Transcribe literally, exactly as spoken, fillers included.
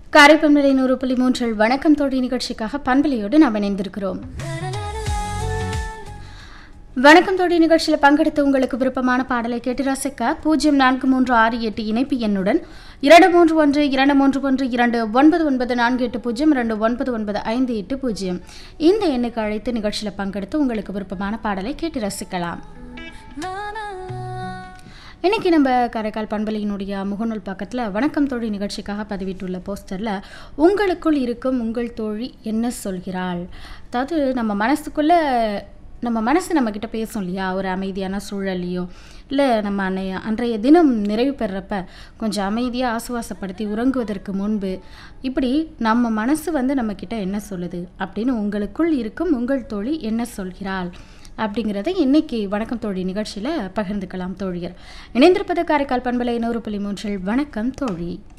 காரைப்பண்பலை நூறு புள்ளி மூன்றில் வணக்கம் தோழி நிகழ்ச்சிக்காக பண்பலையோடு நாம் இணைந்திருக்கிறோம். வணக்கம் தோழி நிகழ்ச்சியில் பங்கெடுத்து உங்களுக்கு விருப்பமான பாடலை கேட்டு ரசிக்க பூஜ்ஜியம் நான்கு மூன்று ஆறு எட்டு இணைப்பு எண்ணுடன் இரண்டு மூன்று ஒன்று இரண்டு மூன்று ஒன்று இரண்டு ஒன்பது ஒன்பது நான்கு எட்டு பூஜ்ஜியம் இரண்டு ஒன்பது ஒன்பது ஐந்து எட்டு பூஜ்ஜியம் இந்த எண்ணுக்கு அழைத்து நிகழ்ச்சியில் பங்கெடுத்து உங்களுக்கு விருப்பமான பாடலை கேட்டு ரசிக்கலாம். இன்றைக்கி நம்ம காரைக்கால் பண்பலையினுடைய முகநூல் பக்கத்தில் வணக்கம் தோழி நிகழ்ச்சிக்காக பதிவிட்டுள்ள போஸ்டரில் உங்களுக்குள் இருக்கும் உங்கள் தோழி என்ன சொல்கிறாள், அதாவது நம்ம மனசுக்குள்ளே நம்ம மனசு நம்மக்கிட்ட பேசும் இல்லையா, ஒரு அமைதியான சூழல்லையோ இல்லை நம்ம அன்னைய அன்றைய தினம் நிறைவு பெறப்ப கொஞ்சம் அமைதியாக ஆசுவாசப்படுத்தி உறங்குவதற்கு முன்பு இப்படி நம்ம மனசு வந்து நம்மக்கிட்ட என்ன சொல்லுது அப்படின்னு உங்களுக்குள் இருக்கும் உங்கள் தோழி என்ன சொல்கிறாள் அப்படிங்கிறத இன்னைக்கு வணக்கம் தோழி நிகழ்ச்சியில் பகிர்ந்துக்கலாம். தோழியர் இணைந்திருப்பது காரைக்கால் பண்பலை நூறு புள்ளி மூன்றில் வணக்கம் தோழி.